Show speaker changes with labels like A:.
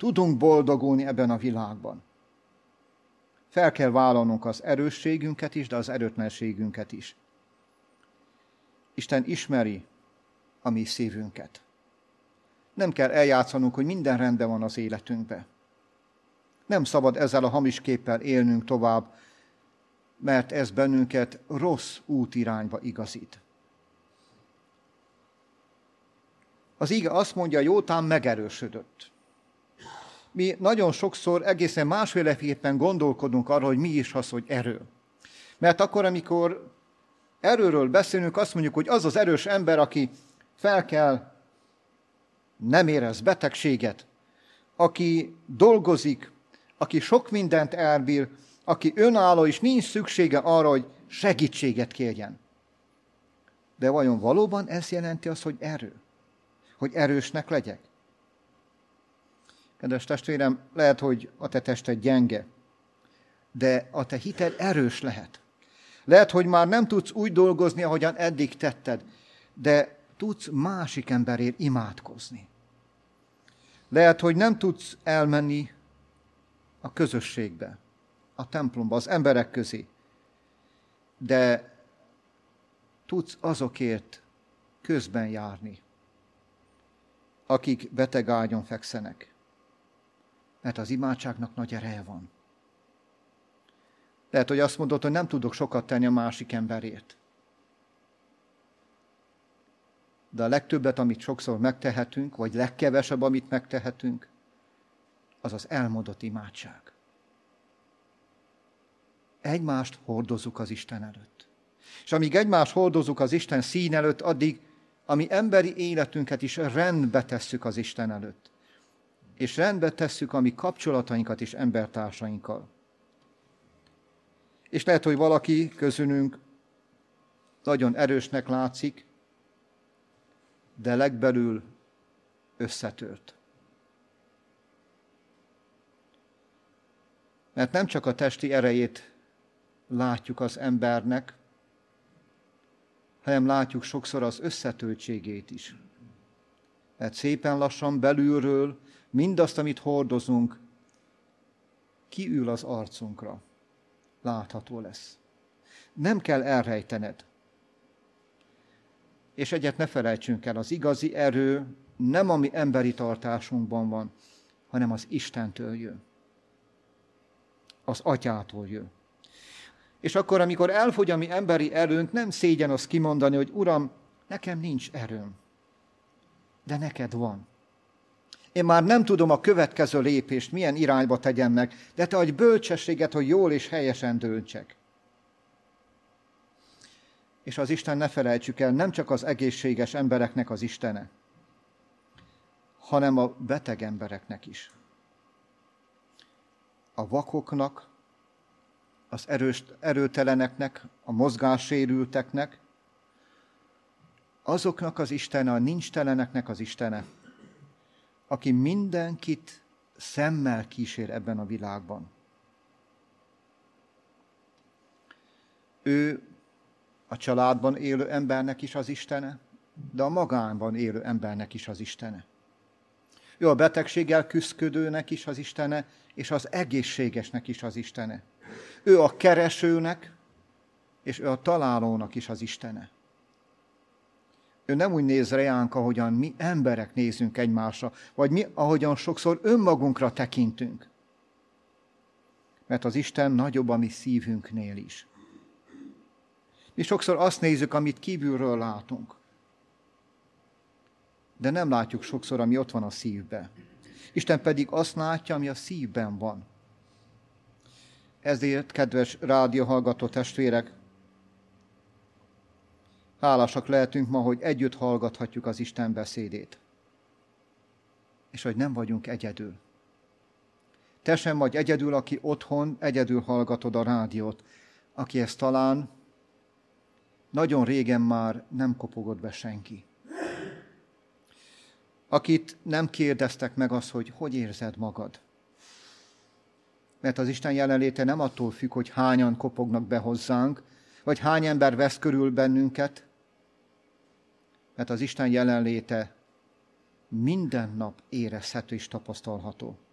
A: tudunk boldogulni ebben a világban. Fel kell vállalnunk az erősségünket is, de az erőtlenségünket is. Isten ismeri a mi szívünket. Nem kell eljátszanunk, hogy minden rendben van az életünkben. Nem szabad ezzel a hamis képpel élnünk tovább, mert ez bennünket rossz útirányba igazít. Az ige azt mondja, Jótám megerősödött. Mi nagyon sokszor egészen másféleképpen gondolkodunk arra, hogy mi is az, hogy erő. Mert akkor, amikor erőről beszélünk, azt mondjuk, hogy az az erős ember, aki fel kell, nem érez betegséget, aki dolgozik, aki sok mindent elbír, aki önálló, és nincs szüksége arra, hogy segítséget kérjen. De vajon valóban ez jelenti azt, hogy erő? Hogy erősnek legyek? Kedves testvérem, lehet, hogy a te tested gyenge, de a te hited erős lehet. Lehet, hogy már nem tudsz úgy dolgozni, ahogyan eddig tetted, de tudsz másik emberért imádkozni. Lehet, hogy nem tudsz elmenni a közösségbe, a templomba, az emberek közé, de tudsz azokért közben járni, akik beteg ágyon fekszenek. Mert az imádságnak nagy ereje van. Lehet, hogy azt mondod, hogy nem tudok sokat tenni a másik emberért. De a legtöbbet, amit sokszor megtehetünk, vagy legkevesebb, amit megtehetünk, az az elmondott imádság. Egymást hordozzuk az Isten előtt. És amíg egymást hordozzuk az Isten szín előtt, addig a mi emberi életünket is rendbe tesszük az Isten előtt. És rendbe tesszük a mi kapcsolatainkat is embertársainkkal. És lehet, hogy valaki közülünk nagyon erősnek látszik, de legbelül összetört. Mert nem csak a testi erejét látjuk az embernek, hanem látjuk sokszor az összetöltségét is. Mert szépen lassan belülről mindazt, amit hordozunk, kiül az arcunkra. Látható lesz. Nem kell elrejtened. És egyet ne felejtsünk el, az igazi erő nem a mi emberi tartásunkban van, hanem az Istentől jön. Az Atyától jön. És akkor, amikor elfogy a mi emberi erőnk, nem szégyen azt kimondani, hogy Uram, nekem nincs erőm, de neked van. Én már nem tudom a következő lépést, milyen irányba tegyem meg, de te adj bölcsességet, hogy jól és helyesen döntsek. És az Isten, ne felejtsük el, nem csak az egészséges embereknek az Istene, hanem a beteg embereknek is. A vakoknak, az erőteleneknek, a mozgássérülteknek, azoknak az Istene, a nincsteleneknek az Istene, aki mindenkit szemmel kísér ebben a világban. Ő a családban élő embernek is az Istene, de a magánban élő embernek is az Istene. Ő a betegséggel küszködőnek is az Istene, és az egészségesnek is az Istene. Ő a keresőnek, és ő a találónak is az Istene. Ő nem úgy néz reánk, ahogyan mi emberek nézünk egymásra, vagy mi, ahogyan sokszor önmagunkra tekintünk. Mert az Isten nagyobb a mi szívünknél is. Mi sokszor azt nézzük, amit kívülről látunk. De nem látjuk sokszor, ami ott van a szívben. Isten pedig azt látja, ami a szívben van. Ezért, kedves rádióhallgató testvérek, hálásak lehetünk ma, hogy együtt hallgathatjuk az Isten beszédét. És hogy nem vagyunk egyedül. Te sem vagy egyedül, aki otthon egyedül hallgatod a rádiót, aki ezt talán nagyon régen már nem kopogott be senki. Akit nem kérdeztek meg azt, hogy érzed magad. Mert az Isten jelenléte nem attól függ, hogy hányan kopognak be hozzánk, vagy hány ember vesz körül bennünket, mert az Isten jelenléte minden nap érezhető és tapasztalható.